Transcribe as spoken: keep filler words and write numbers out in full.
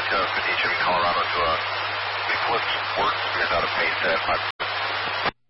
to fifteen Chevy Colorado to a Eclipse Works. We are out of Mesa at five